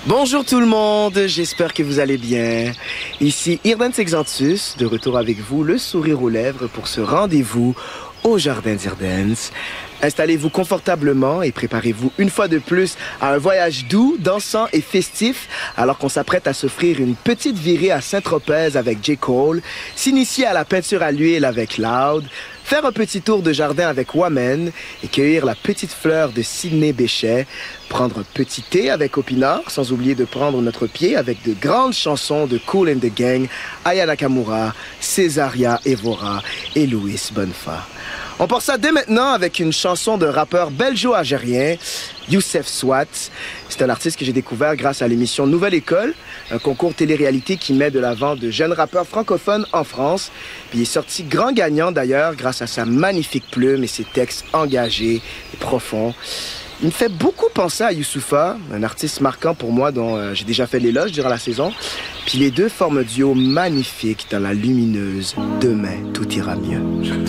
Bonjour tout le monde, j'espère que vous allez bien. Ici Irdan Sexantus, de retour avec vous, le sourire aux lèvres pour ce rendez-vous au Jardin d'Irdens. Installez-vous confortablement et préparez-vous une fois de plus à un voyage doux, dansant et festif alors qu'on s'apprête à s'offrir une petite virée à Saint-Tropez avec J. Cole, s'initier à la peinture à l'huile avec Loud, faire un petit tour de jardin avec Wamen et cueillir la petite fleur de Sidney Bechet, prendre un petit thé avec Opinard, sans oublier de prendre notre pied avec de grandes chansons de Kool and the Gang, Aya Nakamura, Césaria Evora et Louis Bonfa. On part ça dès maintenant avec une chanson d'un rappeur belgeo-algérien, Youssef Swat. C'est un artiste que j'ai découvert grâce à l'émission Nouvelle École, un concours télé-réalité qui met de l'avant de jeunes rappeurs francophones en France. Puis il est sorti grand gagnant d'ailleurs grâce à sa magnifique plume et ses textes engagés et profonds. Il me fait beaucoup penser à Youssoupha, un artiste marquant pour moi dont j'ai déjà fait l'éloge durant la saison. Puis les deux forment un duo magnifique dans la lumineuse « Demain, tout ira mieux ».